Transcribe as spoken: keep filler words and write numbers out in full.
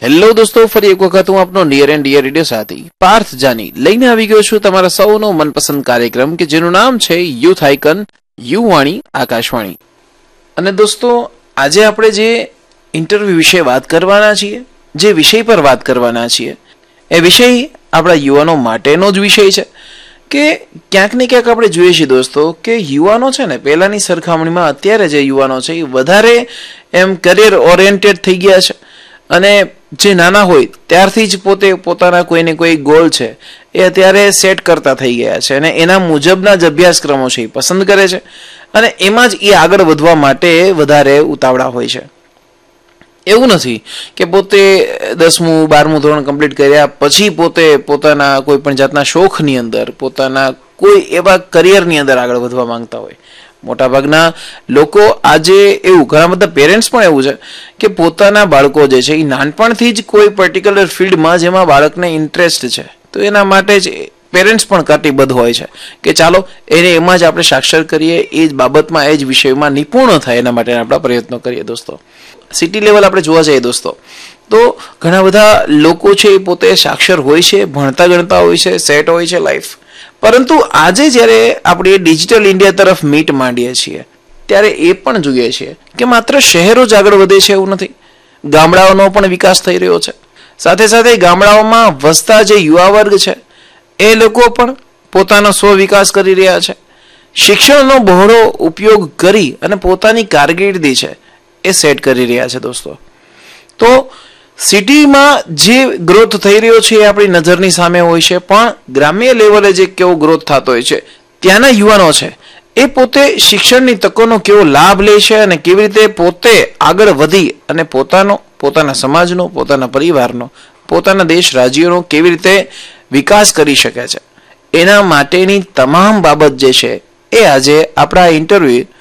Hello દોસ્તો, ફરી એક વખત હું આપનો નિયર એન્ડ ડિયર રેડિયો સાથી પાર્થ જાની લઈને આવી ગયો છું તમારા સૌનો મનપસંદ કાર્યક્રમ કે જેનું નામ છે યુથ આઇકન યુવાણી આકાશવાણી. અને દોસ્તો, આજે આપણે જે ઇન્ટરવ્યુ વિશે વાત કરવાના છીએ, જે વિષય પર વાત કરવાના છીએ, એ વિષય આપણા યુવાનો માટેનો જ વિષય છે. કે ક્યાંક ને ક્યાંક આપણે જોઈએ છીએ દોસ્તો કે યુવાનો છે ને પહેલાની સરખામણીમાં અત્યારે જે યુવાનો છે એ વધારે એમ કરિયર ઓરિએન્ટેડ થઈ ગયા છે. અને જે નાના હોય ત્યારથી જ પોતે પોતાના કોઈને કોઈ ગોલ છે એ અત્યારે સેટ કરતા થઈ ગયા છે અને એના મુજબના જ અભ્યાસક્રમો છે એ પસંદ કરે છે અને એમાં જ એ આગળ વધવા માટે વધારે ઉતાવળા હોય છે. એવું નથી કે પોતે દસમું બારમું ધોરણ કમ્પ્લીટ કર્યા પછી પોતે પોતાના કોઈ પણ જાતના શોખની અંદર, પોતાના કોઈ એવા કરિયરની અંદર આગળ વધવા માંગતા હોય. મોટાભાગના લોકો આજે એવું, ઘણા બધા પેરેન્ટ્સ પણ એવું છે કે પોતાના બાળકો જે છે એ નાનપણથી જ કોઈ પર્ટિક્યુલર ફિલ્ડમાં જેમાં બાળકને ઇન્ટરેસ્ટ છે તો એના માટે જ પેરેન્ટ્સ પણ કટિબદ્ધ હોય છે કે ચાલો એને એમાં જ આપણે સાક્ષર કરીએ, એ જ બાબતમાં, એ જ વિષયમાં નિપુણ થાય એના માટે આપણા પ્રયત્નો કરીએ. દોસ્તો, સિટી લેવલ આપણે જોવા જઈએ દોસ્તો તો ઘણા બધા લોકો છે એ પોતે સાક્ષર હોય છે, ભણતા ગણતા હોય છે, સેટ હોય છે લાઈફ. પરંતુ આજે જ્યારે આપણે ડિજિટલ ઇન્ડિયા તરફ મીટ માંડીએ છીએ ત્યારે એ પણ જોઈએ છીએ કે માત્ર શહેરો જ આગળ વધે છે એવું નથી, ગામડાઓનો પણ વિકાસ થઈ રહ્યો છે. સાથે સાથે ગામડાઓમાં વસતા જે યુવા વર્ગ છે એ લોકો પણ પોતાનો સ્વ વિકાસ કરી રહ્યા છે. શિક્ષણનો બહોળો ઉપયોગ કરી અને પોતાની કારકિર્દી છે એ સેટ કરી રહ્યા છે. દોસ્તો, તો સિટીમાં જે ગ્રોથ થઈ રહ્યો છે એ આપણી નજરની સામે હોય છે, પણ ગ્રામ્ય લેવલે જે કેવો ગ્રોથ થતો હોય છે ત્યાંના યુવાનો છે એ પોતે શિક્ષણની તકોનો કેવો લાભ લે છે અને કેવી રીતે પોતે આગળ વધી અને પોતાનો, પોતાના સમાજનો, પોતાના પરિવારનો, પોતાના દેશ રાજ્યોનો કેવી રીતે વિકાસ કરી શકે છે, એના માટેની તમામ બાબત જે છે એ આજે આપણા ઇન્ટરવ્યુ